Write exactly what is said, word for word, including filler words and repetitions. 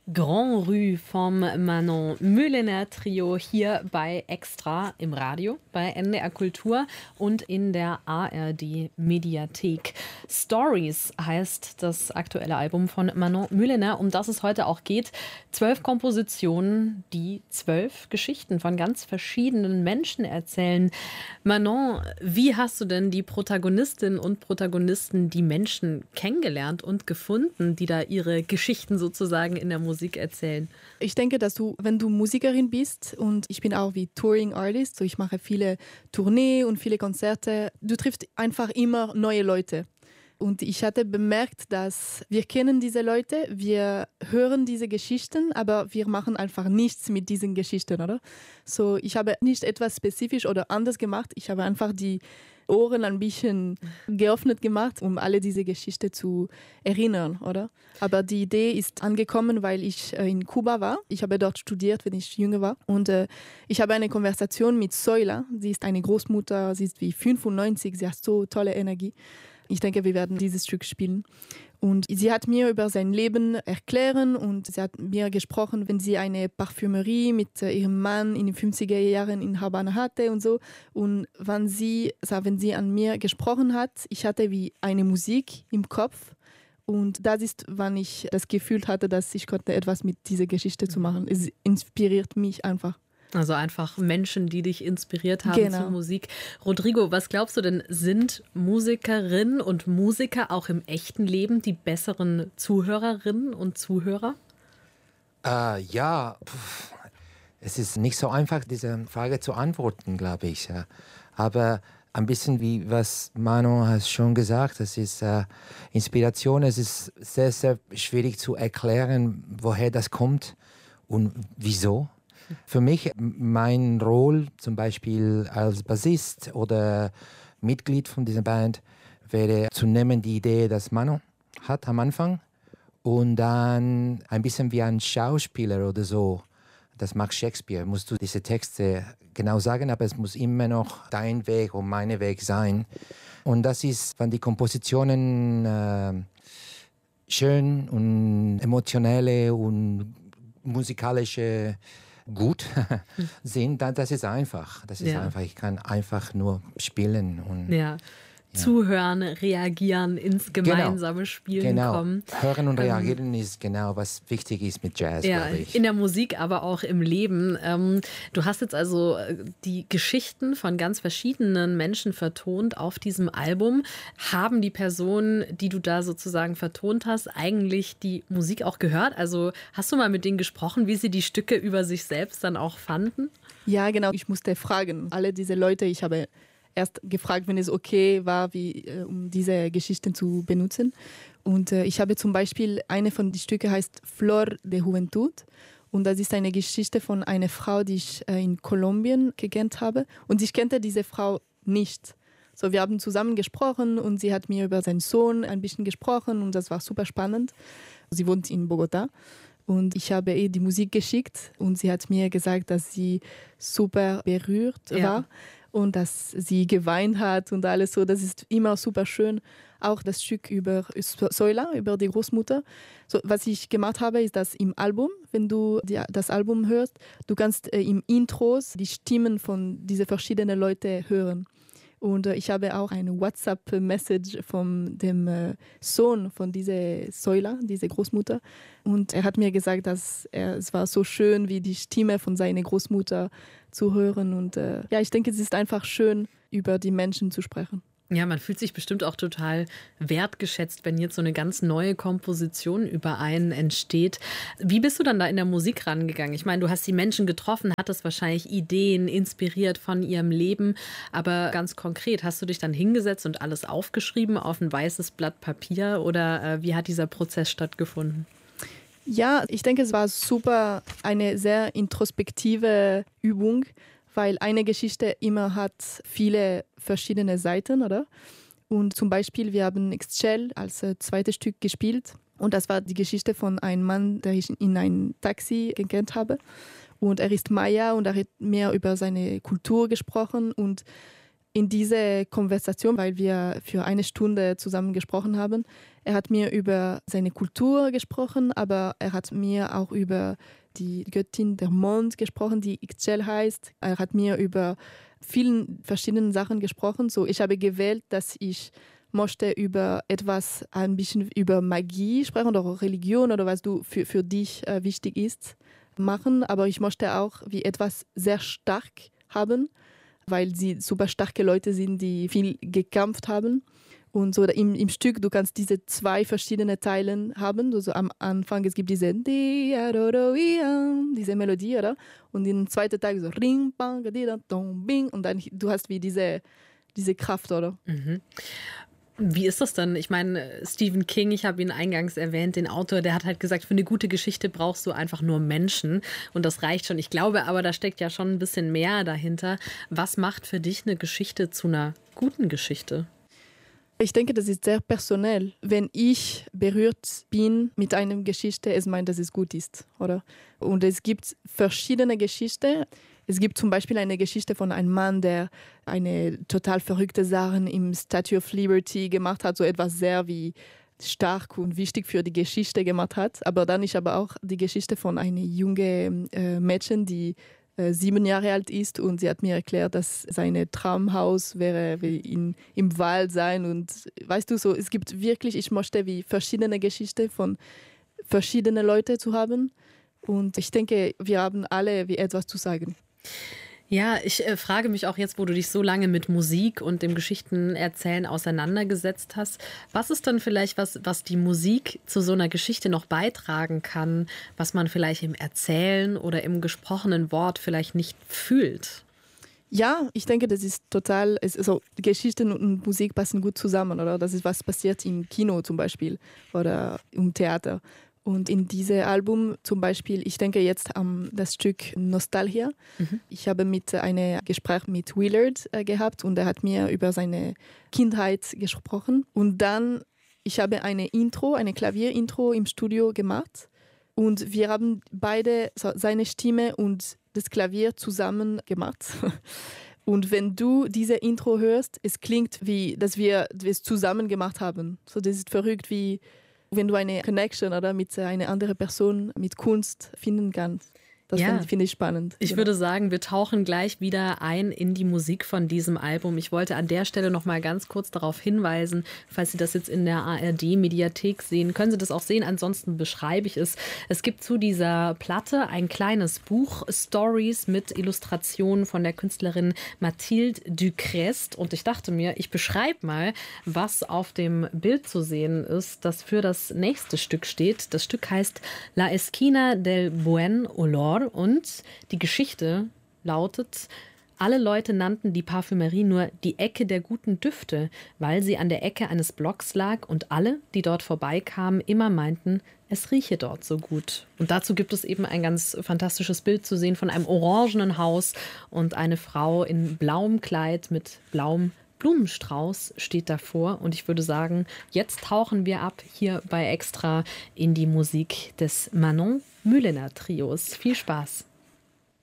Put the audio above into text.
Grand Rue vom Manon Müllener Trio hier bei Extra im Radio, bei N D R Kultur und in der A R D Mediathek. Stories heißt das aktuelle Album von Manon Müllener, um das es heute auch geht. Zwölf Kompositionen, die zwölf Geschichten von ganz verschiedenen Menschen erzählen. Manon, wie hast du denn die Protagonistinnen und Protagonisten, die Menschen kennengelernt und gefunden, die da ihre Geschichten sozusagen in der Musik erzählen? Ich denke, dass du, wenn du Musikerin bist, und ich bin auch wie Touring Artist, so ich mache viele Tourneen und viele Konzerte, du triffst einfach immer neue Leute. Und ich hatte bemerkt, dass wir kennen diese Leute, wir hören diese Geschichten, aber wir machen einfach nichts mit diesen Geschichten, oder? So, ich habe nicht etwas spezifisch oder anders gemacht, ich habe einfach die Ohren ein bisschen geöffnet gemacht, um alle diese Geschichten zu erinnern, oder? Aber die Idee ist angekommen, weil ich in Kuba war. Ich habe dort studiert, wenn ich jünger war. Und äh, ich habe eine Konversation mit Zoila. Sie ist eine Großmutter, sie ist wie fünfundneunzig, sie hat so tolle Energie. Ich denke, wir werden dieses Stück spielen. Und sie hat mir über sein Leben erklären und sie hat mir gesprochen, wenn sie eine Parfümerie mit ihrem Mann in den fünfziger Jahren in Havanna hatte und so. Und wenn sie, also wenn sie an mir gesprochen hat, ich hatte wie eine Musik im Kopf. Und das ist, wann ich das Gefühl hatte, dass ich konnte etwas mit dieser Geschichte zu machen. Es inspiriert mich einfach. Also einfach Menschen, die dich inspiriert haben genau. zur Musik. Rodrigo, was glaubst du denn, sind Musikerinnen und Musiker auch im echten Leben die besseren Zuhörerinnen und Zuhörer? Äh, ja, pff, es ist nicht so einfach, diese Frage zu antworten, glaube ich. Aber ein bisschen wie was Manon hat schon gesagt, das ist äh, Inspiration. Es ist sehr, sehr schwierig zu erklären, woher das kommt und wieso. Für mich, mein Roll zum Beispiel als Bassist oder Mitglied von dieser Band wäre zu nehmen die Idee, dass Manon hat am Anfang und dann ein bisschen wie ein Schauspieler oder so, das macht Shakespeare, musst du diese Texte genau sagen, aber es muss immer noch dein Weg und mein Weg sein. Und das ist, wenn die Kompositionen äh, schön und emotionelle und musikalische gut sind, dann das ist einfach. Das ist ja. einfach. Ich kann einfach nur spielen und ja. Ja. Zuhören, reagieren, ins gemeinsame genau. Spielen genau. kommen. Hören und reagieren ähm, ist genau, was wichtig ist mit Jazz, ja, glaube ich. In der Musik, aber auch im Leben. Ähm, du hast jetzt also die Geschichten von ganz verschiedenen Menschen vertont auf diesem Album. Haben die Personen, die du da sozusagen vertont hast, eigentlich die Musik auch gehört? Also hast du mal mit denen gesprochen, wie sie die Stücke über sich selbst dann auch fanden? Ja, genau. Ich musste fragen. Alle diese Leute, ich habe erst gefragt, wenn es okay war, wie, äh, um diese Geschichten zu benutzen. Und äh, ich habe zum Beispiel, eine von den Stücken heißt Flor de Juventud. Und das ist eine Geschichte von einer Frau, die ich äh, in Kolumbien gekannt habe. Und ich kannte diese Frau nicht. So, wir haben zusammen gesprochen und sie hat mir über seinen Sohn ein bisschen gesprochen und das war super spannend. Sie wohnt in Bogotá. Und ich habe ihr die Musik geschickt und sie hat mir gesagt, dass sie super berührt ja. war. Und dass sie geweint hat und alles so. Das ist immer super schön. Auch das Stück über Zoila, über die Großmutter. So, was ich gemacht habe, ist, dass im Album, wenn du die, das Album hörst, du kannst äh, im Intros die Stimmen von diesen verschiedenen Leuten hören. Und äh, ich habe auch eine WhatsApp-Message von dem äh, Sohn von dieser Zoila, dieser Großmutter. Und er hat mir gesagt, dass er, es war so schön, wie die Stimme von seiner Großmutter zu hören. Und äh, ja, ich denke, es ist einfach schön, über die Menschen zu sprechen. Ja, man fühlt sich bestimmt auch total wertgeschätzt, wenn jetzt so eine ganz neue Komposition über einen entsteht. Wie bist du dann da in der Musik rangegangen? Ich meine, du hast die Menschen getroffen, hattest wahrscheinlich Ideen inspiriert von ihrem Leben, aber ganz konkret, hast du dich dann hingesetzt und alles aufgeschrieben auf ein weißes Blatt Papier oder äh, wie hat dieser Prozess stattgefunden? Ja, ich denke, es war super eine sehr introspektive Übung, weil eine Geschichte immer hat viele verschiedene Seiten, oder? Und zum Beispiel, wir haben Excel als äh, zweites Stück gespielt und das war die Geschichte von einem Mann, den ich in einem Taxi gekannt habe. Und er ist Maya und er hat mehr über seine Kultur gesprochen und in dieser Konversation, weil wir für eine Stunde zusammen gesprochen haben, er hat mir über seine Kultur gesprochen, aber er hat mir auch über die Göttin der Mond gesprochen, die Ixchel heißt. Er hat mir über viele verschiedene Sachen gesprochen. So, ich habe gewählt, dass ich möchte über etwas ein bisschen über Magie sprechen oder Religion oder was du für, für dich äh, wichtig ist, machen. Aber ich möchte auch wie etwas sehr stark haben, weil sie super starke Leute sind, die viel gekämpft haben. Und so im, im Stück, du kannst diese zwei verschiedene Teile haben. Also am Anfang, es gibt diese diese Melodie, oder? Und im zweiten Teil so ring, bang, bing. Und dann du hast wie diese, diese Kraft, oder? Mhm. Wie ist das denn? Ich meine, Stephen King, ich habe ihn eingangs erwähnt, den Autor, der hat halt gesagt, für eine gute Geschichte brauchst du einfach nur Menschen und das reicht schon. Ich glaube aber, da steckt ja schon ein bisschen mehr dahinter. Was macht für dich eine Geschichte zu einer guten Geschichte? Ich denke, das ist sehr personell. Wenn ich berührt bin mit einer Geschichte, es meint, dass es gut ist, oder? Und es gibt verschiedene Geschichten. Es gibt zum Beispiel eine Geschichte von einem Mann, der eine total verrückte Sache im Statue of Liberty gemacht hat, so etwas sehr wie stark und wichtig für die Geschichte gemacht hat. Aber dann ist aber auch die Geschichte von einem jungen äh, Mädchen, die äh, sieben Jahre alt ist und sie hat mir erklärt, dass sein Traumhaus wäre wie in, im Wald sein. Und weißt du, so es gibt wirklich, ich möchte wie verschiedene Geschichten von verschiedenen Leuten zu haben. Und ich denke, wir haben alle wie etwas zu sagen. Ja, ich äh, frage mich auch jetzt, wo du dich so lange mit Musik und dem Geschichtenerzählen auseinandergesetzt hast, was ist dann vielleicht was, was die Musik zu so einer Geschichte noch beitragen kann, was man vielleicht im Erzählen oder im gesprochenen Wort vielleicht nicht fühlt? Ja, ich denke, das ist total, also Geschichten und Musik passen gut zusammen, oder? Das ist, was passiert im Kino zum Beispiel oder im Theater. Und in diesem Album zum Beispiel, ich denke jetzt an das Stück Nostalgia. Mhm. Ich habe mit einem Gespräch mit Willard äh, gehabt und er hat mir über seine Kindheit gesprochen. Und dann, ich habe eine Intro, eine Klavierintro im Studio gemacht. Und wir haben beide so, seine Stimme und das Klavier zusammen gemacht. Und wenn du diese Intro hörst, es klingt wie, dass wir es zusammen gemacht haben. So, das ist verrückt, wie wenn du eine Connection oder mit einer anderen Person mit Kunst finden kannst. Das ja. finde find ich spannend. Ich genau. würde sagen, wir tauchen gleich wieder ein in die Musik von diesem Album. Ich wollte an der Stelle noch mal ganz kurz darauf hinweisen, falls Sie das jetzt in der A R D-Mediathek sehen, können Sie das auch sehen, ansonsten beschreibe ich es. Es gibt zu dieser Platte ein kleines Buch, Stories mit Illustrationen von der Künstlerin Mathilde Ducrest. Und ich dachte mir, ich beschreibe mal, was auf dem Bild zu sehen ist, das für das nächste Stück steht. Das Stück heißt La Esquina del Buen Olor. Und die Geschichte lautet, alle Leute nannten die Parfümerie nur die Ecke der guten Düfte, weil sie an der Ecke eines Blocks lag und alle, die dort vorbeikamen, immer meinten, es rieche dort so gut. Und dazu gibt es eben ein ganz fantastisches Bild zu sehen von einem orangenen Haus und eine Frau in blauem Kleid mit blauem Blumenstrauß steht davor. Und ich würde sagen, jetzt tauchen wir ab hier bei Extra in die Musik des Manon Mühlener Trios. Viel Spaß!